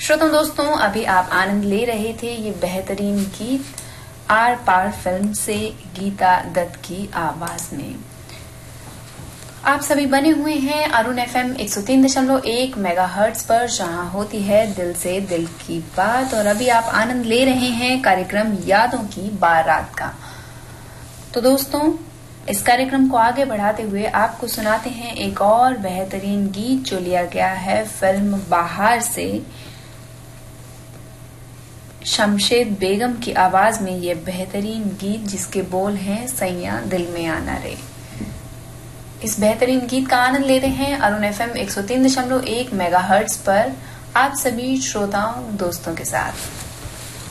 श्रोताओं दोस्तों, अभी आप आनंद ले रहे थे ये बेहतरीन गीत आर पार फिल्म से गीता दत्त की आवाज में। आप सभी बने हुए हैं अरुण FM 103.1 मेगाहर्ट्ज पर, जहां होती है दिल से दिल की बात। और अभी आप आनंद ले रहे हैं कार्यक्रम यादों की बारात का। तो दोस्तों, इस कार्यक्रम को आगे बढ़ाते हुए आपको सुनाते हैं एक और बेहतरीन गीत जो लिया गया है फिल्म बाहर से। शमशेद बेगम की आवाज में ये बेहतरीन गीत, जिसके बोल हैं सैया दिल में आना रे। इस बेहतरीन गीत का आनंद लेते हैं अरुण FM 103.1 मेगाहर्ट्ज पर आप सभी श्रोताओं दोस्तों के साथ।